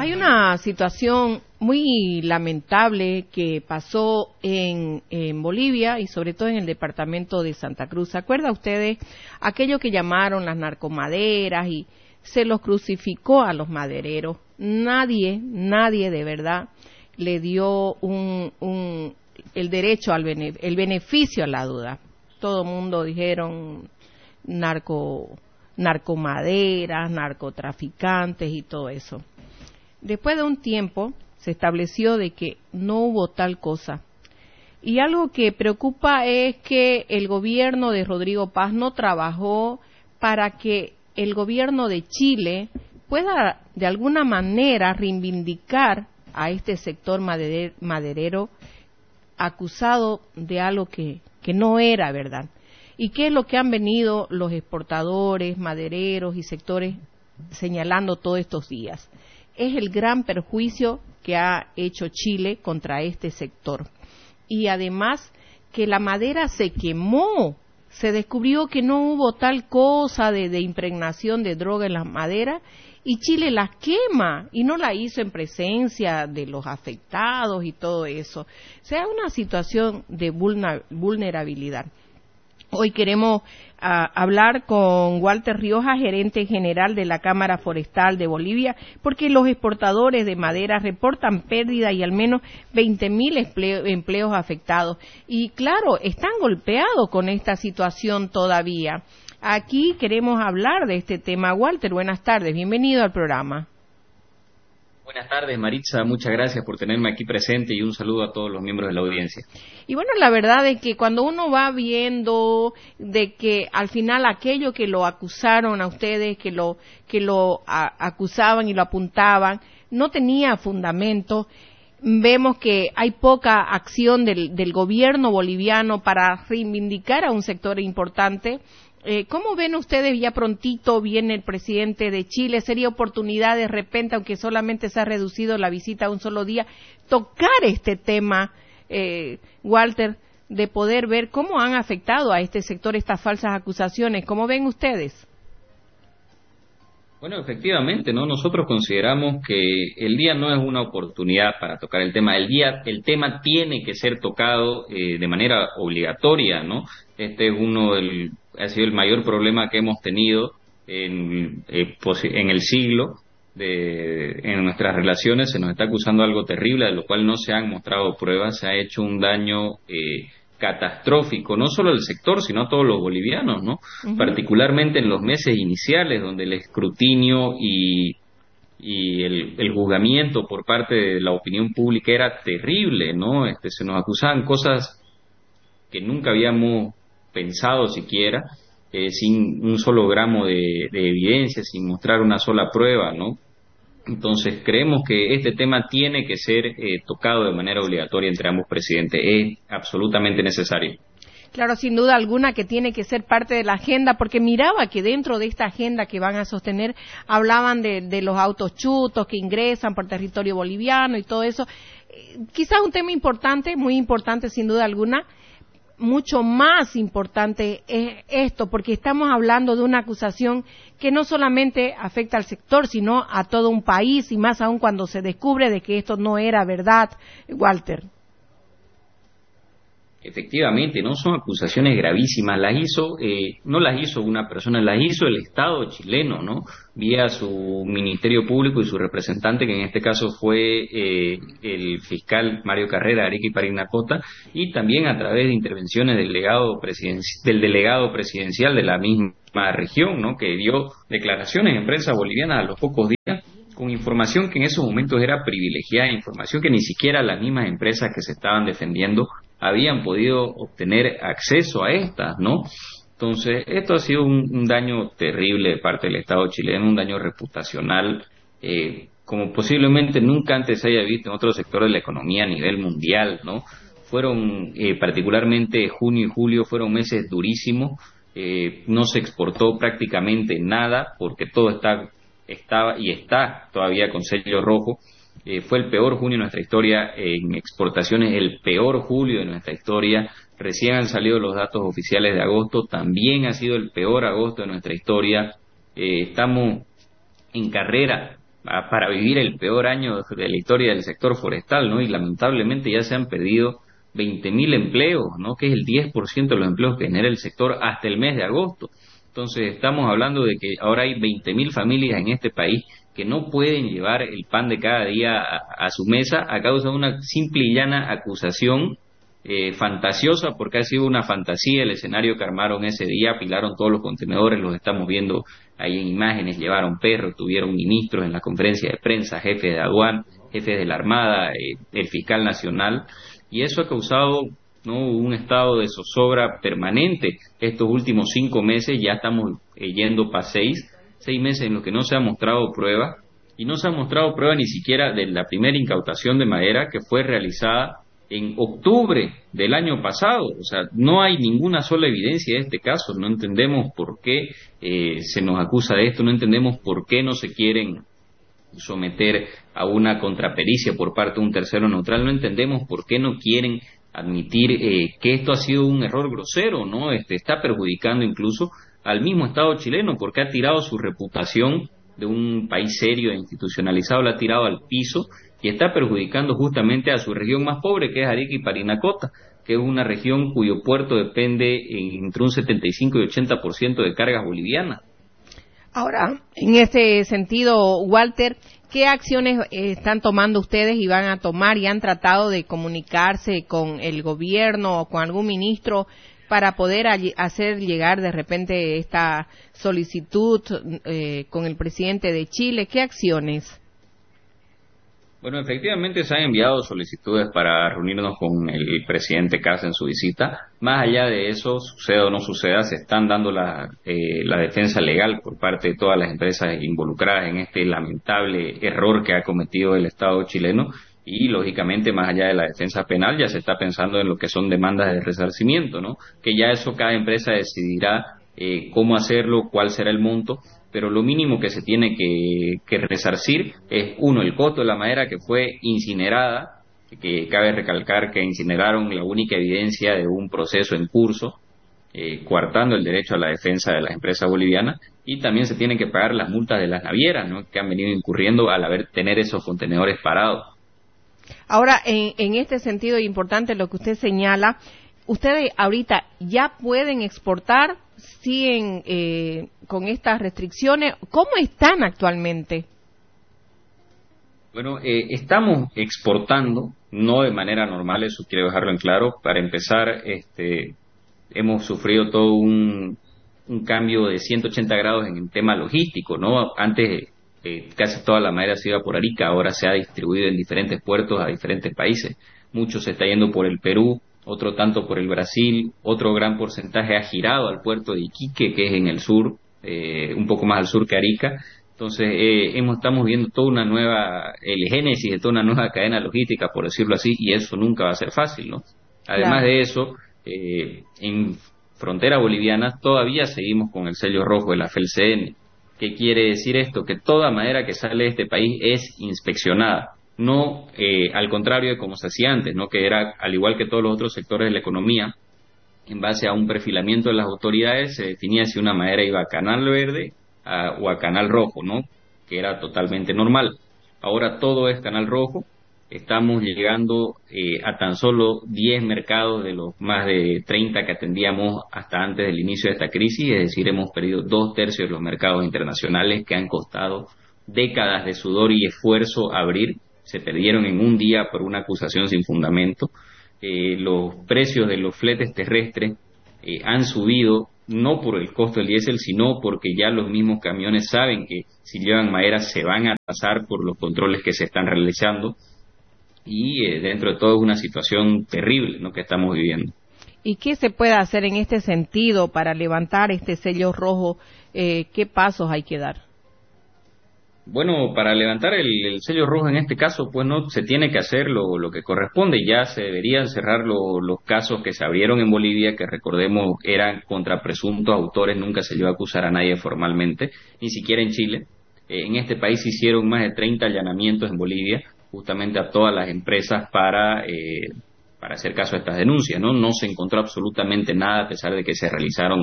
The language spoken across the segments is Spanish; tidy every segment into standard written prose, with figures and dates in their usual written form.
Hay una situación muy lamentable que pasó en Bolivia y sobre todo en el departamento de Santa Cruz. ¿Se acuerdan ustedes aquello que llamaron las narcomaderas y se los crucificó a los madereros? Nadie de verdad le dio el derecho el beneficio a la duda. Todo el mundo dijeron narcomaderas, narcotraficantes y todo eso. Después de un tiempo se estableció de que no hubo tal cosa. Y algo que preocupa es que el gobierno de Rodrigo Paz no trabajó para que el gobierno de Chile pueda de alguna manera reivindicar a este sector maderero acusado de algo que no era verdad. ¿Y qué es lo que han venido los exportadores, madereros y sectores señalando todos estos días? Es el gran perjuicio que ha hecho Chile contra este sector. Y además que la madera se quemó, se descubrió que no hubo tal cosa de impregnación de droga en la madera y Chile la quema y no la hizo en presencia de los afectados y todo eso. O sea, una situación de vulnerabilidad. Hoy queremos hablar con Walter Rioja, gerente general de la Cámara Forestal de Bolivia, porque los exportadores de madera reportan pérdida y al menos 20,000 empleos afectados. Y claro, están golpeados con esta situación todavía. Aquí queremos hablar de este tema. Walter, buenas tardes, bienvenido al programa. Buenas tardes, Maritza, muchas gracias por tenerme aquí presente y un saludo a todos los miembros de la audiencia. Y bueno, la verdad es que cuando uno va viendo de que al final aquello que lo acusaron a ustedes, que lo acusaban y lo apuntaban, no tenía fundamento, vemos que hay poca acción del gobierno boliviano para reivindicar a un sector importante. ¿Cómo ven ustedes? Ya prontito viene el presidente de Chile, sería oportunidad de repente, aunque solamente se ha reducido la visita a un solo día, tocar este tema, Walter, de poder ver cómo han afectado a este sector estas falsas acusaciones. ¿Cómo ven ustedes? Bueno, efectivamente, ¿no? Nosotros consideramos que el día no es una oportunidad para tocar el tema. El tema tiene que ser tocado de manera obligatoria, ¿no? Este es ha sido el mayor problema que hemos tenido en el siglo. En nuestras relaciones se nos está acusando algo terrible, de lo cual no se han mostrado pruebas. Se ha hecho un daño catastrófico, no solo al sector, sino a todos los bolivianos, ¿no? Uh-huh. Particularmente en los meses iniciales, donde el escrutinio y el juzgamiento por parte de la opinión pública era terrible, ¿no? Se nos acusaban cosas que nunca habíamos pensado siquiera, sin un solo gramo de evidencia, sin mostrar una sola prueba, ¿no? Entonces creemos que este tema tiene que ser tocado de manera obligatoria entre ambos presidentes, es absolutamente necesario. Claro, sin duda alguna que tiene que ser parte de la agenda, porque miraba que dentro de esta agenda que van a sostener hablaban de los autos chutos que ingresan por territorio boliviano y todo eso. Quizás un tema importante, muy importante sin duda alguna. Mucho más importante es esto, porque estamos hablando de una acusación que no solamente afecta al sector, sino a todo un país, y más aún cuando se descubre de que esto no era verdad, Walter. Efectivamente, no son acusaciones gravísimas, no las hizo una persona, las hizo el Estado chileno, ¿no? Vía su Ministerio Público y su representante, que en este caso fue el fiscal Mario Carrera, Arica y Parinacota, y también a través de intervenciones del delegado presidencial de la misma región, ¿no? Que dio declaraciones en prensa boliviana a los pocos días, con información que en esos momentos era privilegiada, información que ni siquiera las mismas empresas que se estaban defendiendo habían podido obtener acceso a estas, ¿no? Entonces, esto ha sido un daño terrible de parte del Estado chileno, un daño reputacional, como posiblemente nunca antes se haya visto en otro sector de la economía a nivel mundial, ¿no? Fueron, particularmente junio y julio, fueron meses durísimos, no se exportó prácticamente nada, porque todo estaba y está todavía con sello rojo. Fue el peor junio de nuestra historia en exportaciones, el peor julio de nuestra historia. Recién han salido los datos oficiales de agosto, también ha sido el peor agosto de nuestra historia. Estamos en carrera para vivir el peor año de la historia del sector forestal, ¿no? Y lamentablemente ya se han perdido 20.000 empleos, ¿no? Que es el 10% de los empleos que genera el sector hasta el mes de agosto. Entonces estamos hablando de que ahora hay 20.000 familias en este país que no pueden llevar el pan de cada día a su mesa a causa de una simple y llana acusación fantasiosa, porque ha sido una fantasía el escenario que armaron ese día, apilaron todos los contenedores, los estamos viendo ahí en imágenes, llevaron perros, tuvieron ministros en la conferencia de prensa, jefes de aduana, jefes de la Armada, el fiscal nacional, y eso ha causado, ¿no?, un estado de zozobra permanente. Estos últimos 5 meses ya estamos yendo para 6 meses en los que no se ha mostrado prueba, y no se ha mostrado prueba ni siquiera de la primera incautación de madera que fue realizada en octubre del año pasado. O sea, no hay ninguna sola evidencia de este caso. No entendemos por qué se nos acusa de esto, no entendemos por qué no se quieren someter a una contrapericia por parte de un tercero neutral, no entendemos por qué no quieren admitir que esto ha sido un error grosero, ¿no? Está perjudicando incluso al mismo Estado chileno, porque ha tirado su reputación de un país serio e institucionalizado, la ha tirado al piso y está perjudicando justamente a su región más pobre, que es Arica y Parinacota, que es una región cuyo puerto depende entre un 75 y 80% de cargas bolivianas. Ahora, en este sentido, Walter, ¿qué acciones están tomando ustedes y van a tomar y han tratado de comunicarse con el gobierno o con algún ministro para poder hacer llegar de repente esta solicitud con el presidente de Chile? ¿Qué acciones? Bueno, efectivamente se han enviado solicitudes para reunirnos con el presidente Kast en su visita. Más allá de eso, suceda o no suceda, se están dando la defensa legal por parte de todas las empresas involucradas en este lamentable error que ha cometido el Estado chileno y, lógicamente, más allá de la defensa penal, ya se está pensando en lo que son demandas de resarcimiento, ¿no? Que ya eso cada empresa decidirá cómo hacerlo, cuál será el monto, pero lo mínimo que se tiene que resarcir es, uno, el costo de la madera que fue incinerada, que cabe recalcar que incineraron la única evidencia de un proceso en curso, coartando el derecho a la defensa de las empresas bolivianas, y también se tienen que pagar las multas de las navieras, ¿no?, que han venido incurriendo al tener esos contenedores parados. Ahora, en este sentido importante lo que usted señala, ustedes ahorita ya pueden exportar, siguen con estas restricciones. ¿Cómo están actualmente? Bueno, estamos exportando, no de manera normal, eso quiero dejarlo en claro. Para empezar, hemos sufrido todo un cambio de 180 grados en el tema logístico, ¿no? Antes casi toda la madera se iba por Arica, ahora se ha distribuido en diferentes puertos a diferentes países. Mucho se está yendo por el Perú, otro tanto por el Brasil, otro gran porcentaje ha girado al puerto de Iquique, que es en el sur, un poco más al sur que Arica. Entonces estamos viendo toda una nueva, el génesis de toda una nueva cadena logística, por decirlo así, y eso nunca va a ser fácil, ¿no? Además de eso, en frontera boliviana todavía seguimos con el sello rojo de la FELCN. ¿Qué quiere decir esto? Que toda madera que sale de este país es inspeccionada. No al contrario de como se hacía antes, ¿no?, que era, al igual que todos los otros sectores de la economía, en base a un perfilamiento de las autoridades se definía si una madera iba a canal verde o a canal rojo, ¿no?, que era totalmente normal. Ahora todo es canal rojo. Estamos llegando a tan solo 10 mercados de los más de 30 que atendíamos hasta antes del inicio de esta crisis, es decir, hemos perdido 2/3 de los mercados internacionales que han costado décadas de sudor y esfuerzo abrir. Se perdieron en un día por una acusación sin fundamento. Los precios de los fletes terrestres han subido no por el costo del diésel, sino porque ya los mismos camiones saben que si llevan madera se van a atrasar por los controles que se están realizando, y dentro de todo es una situación terrible, ¿no?, que estamos viviendo. ¿Y qué se puede hacer en este sentido para levantar este sello rojo? ¿Qué pasos hay que dar? Bueno, para levantar el sello rojo en este caso, pues no se tiene que hacer lo que corresponde. Ya se deberían cerrar los casos que se abrieron en Bolivia, que recordemos eran contra presuntos autores, nunca se llegó a acusar a nadie formalmente, ni siquiera en Chile. En este país se hicieron más de 30 allanamientos en Bolivia, justamente a todas las empresas para hacer caso a estas denuncias, ¿no? No se encontró absolutamente nada, a pesar de que se realizaron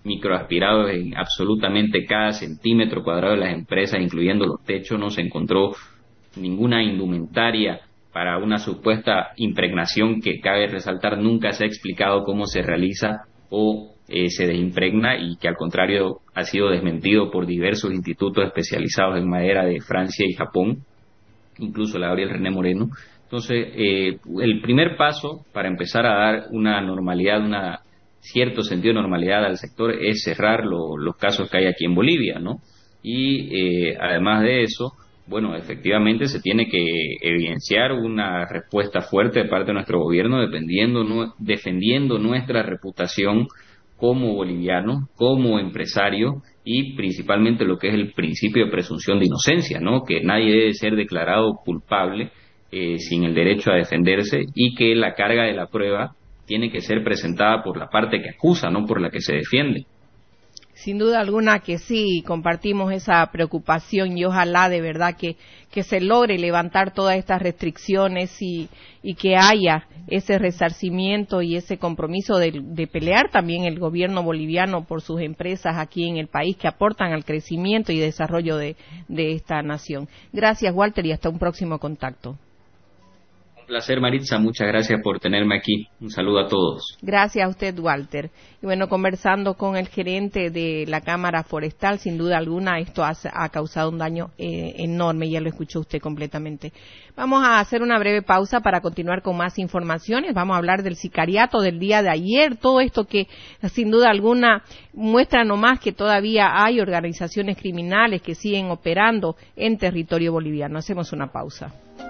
microaspirados en absolutamente cada centímetro cuadrado de las empresas, incluyendo los techos. No se encontró ninguna indumentaria para una supuesta impregnación que, cabe resaltar, nunca se ha explicado cómo se realiza o se desimpregna, y que al contrario ha sido desmentido por diversos institutos especializados en madera de Francia y Japón, incluso la Gabriel René Moreno. Entonces, el primer paso para empezar a dar una normalidad, un cierto sentido de normalidad al sector, es cerrar los casos que hay aquí en Bolivia, ¿no? Y además de eso, bueno, efectivamente se tiene que evidenciar una respuesta fuerte de parte de nuestro gobierno, defendiendo nuestra reputación como bolivianos, como empresarios, y principalmente lo que es el principio de presunción de inocencia, ¿no? Que nadie debe ser declarado culpable sin el derecho a defenderse, y que la carga de la prueba tiene que ser presentada por la parte que acusa, no por la que se defiende. Sin duda alguna que sí, compartimos esa preocupación, y ojalá de verdad que se logre levantar todas estas restricciones y que haya ese resarcimiento y ese compromiso de pelear también el gobierno boliviano por sus empresas aquí en el país que aportan al crecimiento y desarrollo de esta nación. Gracias, Walter, y hasta un próximo contacto. Un placer, Maritza, muchas gracias por tenerme aquí. Un saludo a todos. Gracias a usted, Walter. Y bueno, conversando con el gerente de la Cámara Forestal, sin duda alguna esto ha causado un daño enorme, ya lo escuchó usted completamente. Vamos a hacer una breve pausa para continuar con más informaciones. Vamos a hablar del sicariato del día de ayer, todo esto que sin duda alguna muestra nomás que todavía hay organizaciones criminales que siguen operando en territorio boliviano. Hacemos una pausa.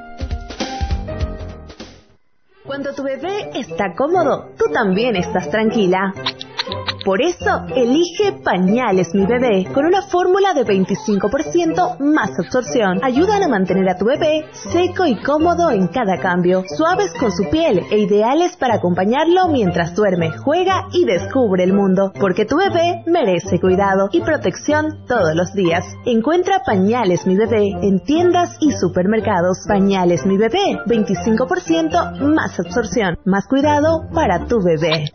Cuando tu bebé está cómodo, tú también estás tranquila. Por eso, elige Pañales Mi Bebé, con una fórmula de 25% más absorción. Ayudan a mantener a tu bebé seco y cómodo en cada cambio, suaves con su piel e ideales para acompañarlo mientras duerme, juega y descubre el mundo. Porque tu bebé merece cuidado y protección todos los días. Encuentra Pañales Mi Bebé en tiendas y supermercados. Pañales Mi Bebé, 25% más absorción, más cuidado para tu bebé.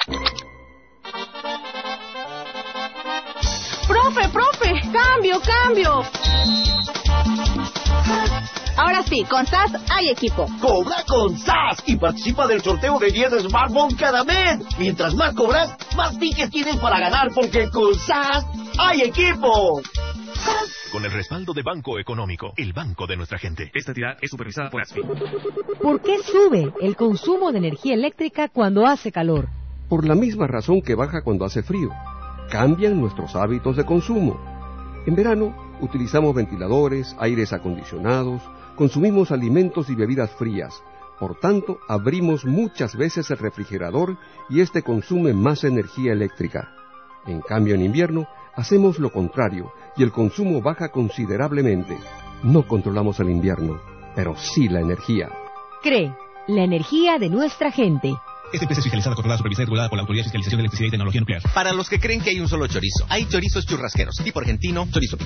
¡Profe! ¡Cambio! Ahora sí, con SAS hay equipo. Cobra con SAS y participa del sorteo de 10 smartphones cada mes. Mientras más cobras, más tickets tienes para ganar, porque con SAS hay equipo. Con el respaldo de Banco Económico, el banco de nuestra gente. Esta entidad es supervisada por ASFI. ¿Por qué sube el consumo de energía eléctrica cuando hace calor? Por la misma razón que baja cuando hace frío. Cambian nuestros hábitos de consumo. En verano utilizamos ventiladores, aires acondicionados, consumimos alimentos y bebidas frías. Por tanto, abrimos muchas veces el refrigerador y este consume más energía eléctrica. En cambio, en invierno hacemos lo contrario y el consumo baja considerablemente. No controlamos el invierno, pero sí la energía. CRE, la energía de nuestra gente. Esta empresa es fiscalizada, controlada, supervisada y regulada por la Autoridad de Fiscalización de Electricidad y Tecnología Nuclear. Para los que creen que hay un solo chorizo, hay chorizos churrasqueros, tipo argentino, chorizo